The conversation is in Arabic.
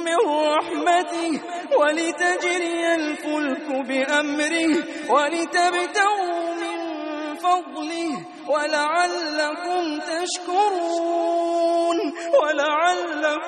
من رحمته ولتجري الفلك بأمره ولتبتغوا من فضله ولعلكم تشكرون